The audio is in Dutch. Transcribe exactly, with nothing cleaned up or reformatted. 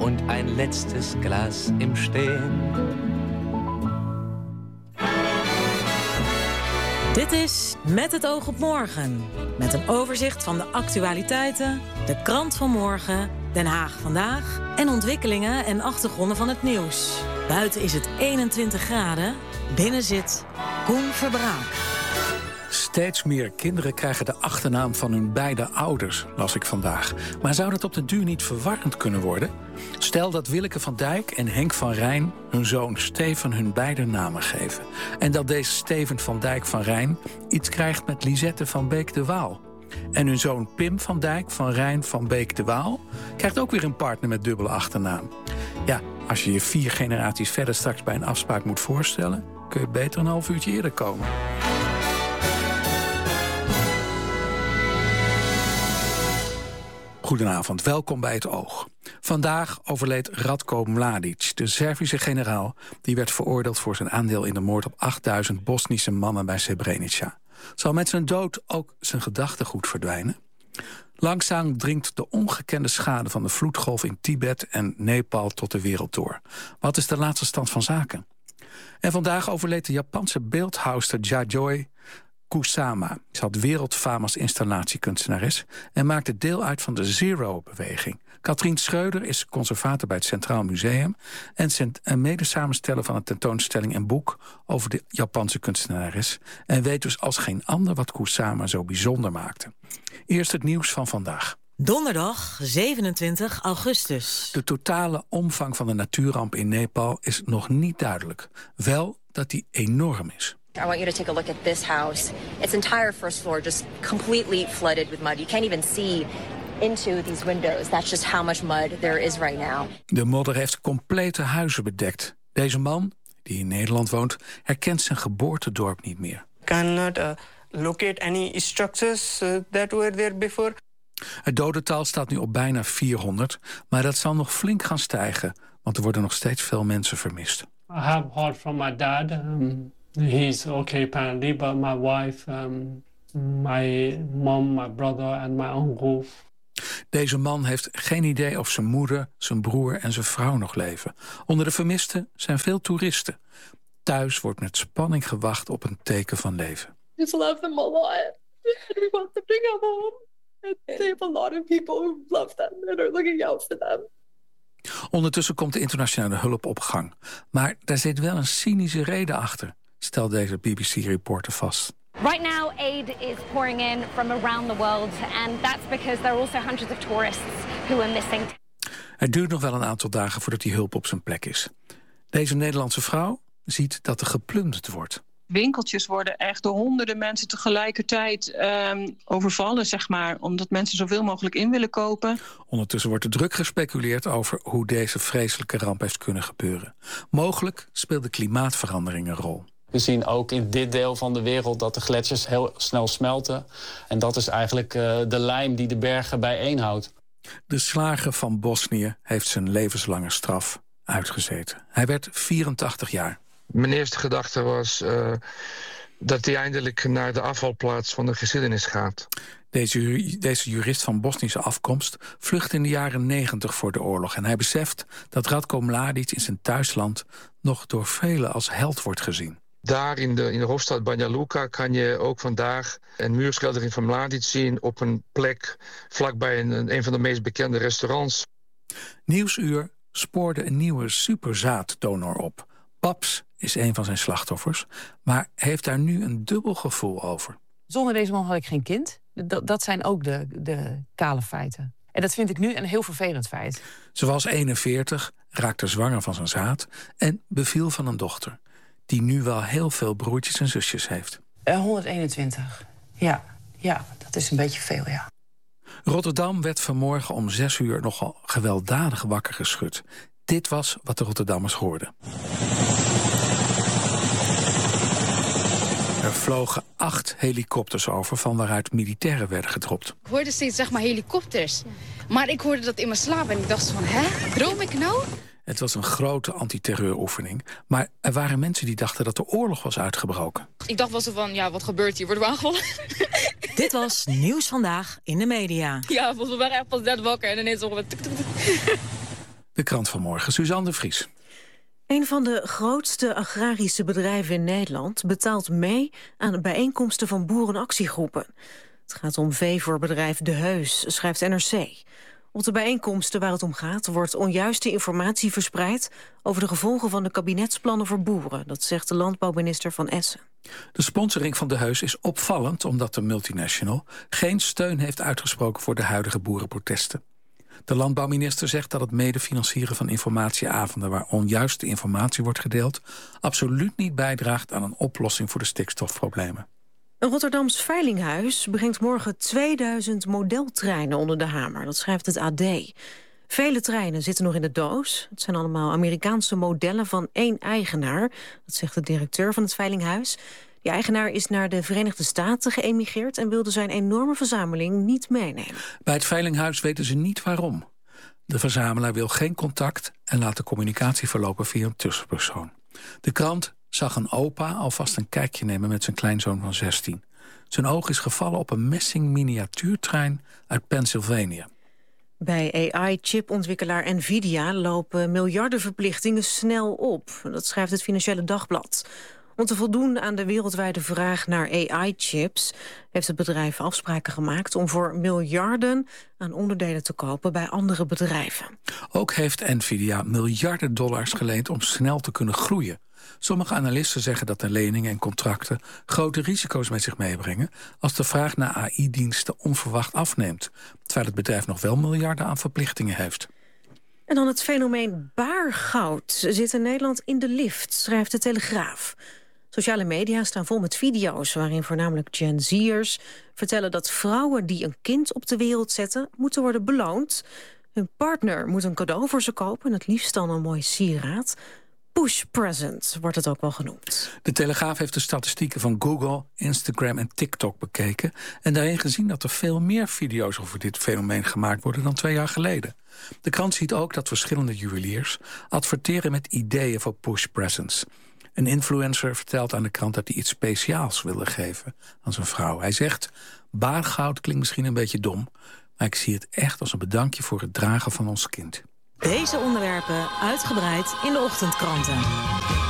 und ein letztes Glas im Stehen. Dit is Met het oog op morgen. Met een overzicht van de actualiteiten, de krant van morgen, Den Haag vandaag en ontwikkelingen en achtergronden van het nieuws. Buiten is het eenentwintig graden, binnen zit Koen Verbraak. Steeds meer kinderen krijgen de achternaam van hun beide ouders, las ik vandaag. Maar zou dat op de duur niet verwarrend kunnen worden? Stel dat Willeke van Dijk en Henk van Rijn hun zoon Steven hun beide namen geven. En dat deze Steven van Dijk van Rijn iets krijgt met Lisette van Beek de Waal. En hun zoon Pim van Dijk van Rijn van Beek de Waal krijgt ook weer een partner met dubbele achternaam. Ja, als je je vier generaties verder straks bij een afspraak moet voorstellen, kun je beter een half uurtje eerder komen. Goedenavond, welkom bij Het Oog. Vandaag overleed Ratko Mladic, de Servische generaal die werd veroordeeld voor zijn aandeel in de moord op achtduizend Bosnische mannen bij Srebrenica. Zal met zijn dood ook zijn gedachtegoed verdwijnen? Langzaam dringt de ongekende schade van de vloedgolf in Tibet en Nepal tot de wereld door. Wat is de laatste stand van zaken? En vandaag overleed de Japanse beeldhouwster Yayoi Kusama. Ze had wereldfaam als installatiekunstenares en maakte deel uit van de Zero-beweging. Katrien Schreuder is conservator bij het Centraal Museum en mede-samensteller van een tentoonstelling en boek over de Japanse kunstenares en weet dus als geen ander wat Kusama zo bijzonder maakte. Eerst het nieuws van vandaag. Donderdag, zevenentwintig augustus. De totale omvang van de natuurramp in Nepal is nog niet duidelijk. Wel dat die enorm is. I want you to take a look at this house. Its entire first floor just completely flooded with mud. You can't even see into these windows. That's just how much mud there is right now. De modder heeft complete huizen bedekt. Deze man, die in Nederland woont, herkent zijn geboortedorp niet meer. Cannot uh, locate any structures uh, that were there before. Het dodental staat nu op bijna vierhonderd, maar dat zal nog flink gaan stijgen, want er worden nog steeds veel mensen vermist. I have heard from my dad. Um... He's okay apparently, but my wife, um, my mom, my brother and my uncle. Deze man heeft geen idee of zijn moeder, zijn broer en zijn vrouw nog leven. Onder de vermisten zijn veel toeristen. Thuis wordt met spanning gewacht op een teken van leven. We just love them a lot. We want them to come home. And they have a lot of people who love them and are looking out for them. Ondertussen komt de internationale hulp op gang. Maar daar zit wel een cynische reden achter, stelt deze B B C-reporter vast. Right now, aid is pouring in from around the world, and that's because there are also hundreds of tourists who are missing. Het duurt nog wel een aantal dagen voordat die hulp op zijn plek is. Deze Nederlandse vrouw ziet dat er geplunderd wordt. Winkeltjes worden echt door honderden mensen tegelijkertijd um, overvallen, zeg maar, omdat mensen zoveel mogelijk in willen kopen. Ondertussen wordt er druk gespeculeerd over hoe deze vreselijke ramp heeft kunnen gebeuren. Mogelijk speelt de klimaatverandering een rol. We zien ook in dit deel van de wereld dat de gletsjers heel snel smelten. En dat is eigenlijk uh, de lijm die de bergen bijeenhoudt. De slager van Bosnië heeft zijn levenslange straf uitgezeten. Hij werd vierentachtig jaar. Mijn eerste gedachte was uh, dat hij eindelijk naar de afvalplaats van de geschiedenis gaat. Deze, deze jurist van Bosnische afkomst vlucht in de jaren negentig voor de oorlog. En hij beseft dat Ratko Mladic in zijn thuisland nog door velen als held wordt gezien. Daar in de, in de hoofdstad Banja Luka kan je ook vandaag een muurschildering van Mladic zien op een plek vlakbij een, een van de meest bekende restaurants. Nieuwsuur spoorde een nieuwe superzaaddonor op. Paps is een van zijn slachtoffers, maar heeft daar nu een dubbel gevoel over. Zonder deze man had ik geen kind. Dat, dat zijn ook de, de kale feiten. En dat vind ik nu een heel vervelend feit. Ze was eenenveertig, raakte zwanger van zijn zaad en beviel van een dochter, die nu wel heel veel broertjes en zusjes heeft. Uh, honderdeenentwintig. Ja, ja, dat is een beetje veel, ja. Rotterdam werd vanmorgen om zes uur nogal gewelddadig wakker geschud. Dit was wat de Rotterdammers hoorden. Er vlogen acht helikopters over, van waaruit militairen werden gedropt. Ik hoorde steeds, zeg maar, helikopters. Maar ik hoorde dat in mijn slaap en ik dacht van, hè, droom ik nou? Het was een grote antiterreuroefening. Maar er waren mensen die dachten dat de oorlog was uitgebroken. Ik dacht wel zo van, ja, wat gebeurt hier? Worden we aangevallen? Dit was Nieuws Vandaag in de media. Ja, we waren echt pas net wakker en ineens horen we... De krant van morgen. Suzanne de Vries. Een van de grootste agrarische bedrijven in Nederland betaalt mee aan de bijeenkomsten van boerenactiegroepen. Het gaat om veevoerbedrijf De Heus, schrijft N R C. Op de bijeenkomsten waar het om gaat wordt onjuiste informatie verspreid over de gevolgen van de kabinetsplannen voor boeren. Dat zegt de landbouwminister van Essen. De sponsoring van De Heus is opvallend omdat de multinational geen steun heeft uitgesproken voor de huidige boerenprotesten. De landbouwminister zegt dat het medefinancieren van informatieavonden waar onjuiste informatie wordt gedeeld absoluut niet bijdraagt aan een oplossing voor de stikstofproblemen. Een Rotterdams veilinghuis brengt morgen tweeduizend modeltreinen onder de hamer. Dat schrijft het A D. Vele treinen zitten nog in de doos. Het zijn allemaal Amerikaanse modellen van één eigenaar. Dat zegt de directeur van het veilinghuis. Die eigenaar is naar de Verenigde Staten geëmigreerd en wilde zijn enorme verzameling niet meenemen. Bij het veilinghuis weten ze niet waarom. De verzamelaar wil geen contact en laat de communicatie verlopen via een tussenpersoon. De krant zag een opa alvast een kijkje nemen met zijn kleinzoon van zestien. Zijn oog is gevallen op een messing miniatuurtrein uit Pennsylvania. Bij A I-chipontwikkelaar Nvidia lopen miljardenverplichtingen snel op. Dat schrijft het Financiële Dagblad. Om te voldoen aan de wereldwijde vraag naar A I-chips heeft het bedrijf afspraken gemaakt om voor miljarden aan onderdelen te kopen bij andere bedrijven. Ook heeft Nvidia miljarden dollars geleend om snel te kunnen groeien. Sommige analisten zeggen dat de leningen en contracten grote risico's met zich meebrengen als de vraag naar A I-diensten onverwacht afneemt, terwijl het bedrijf nog wel miljarden aan verplichtingen heeft. En dan het fenomeen baargoud zit in Nederland in de lift, schrijft de Telegraaf. Sociale media staan vol met video's waarin voornamelijk Gen Z'ers vertellen dat vrouwen die een kind op de wereld zetten moeten worden beloond. Hun partner moet een cadeau voor ze kopen, het liefst dan een mooi sieraad. Push present wordt het ook wel genoemd. De Telegraaf heeft de statistieken van Google, Instagram en TikTok bekeken en daarin gezien dat er veel meer video's over dit fenomeen gemaakt worden dan twee jaar geleden. De krant ziet ook dat verschillende juweliers adverteren met ideeën voor push presents. Een influencer vertelt aan de krant dat hij iets speciaals wilde geven aan zijn vrouw. Hij zegt, baargoud klinkt misschien een beetje dom, maar ik zie het echt als een bedankje voor het dragen van ons kind. Deze onderwerpen uitgebreid in de ochtendkranten.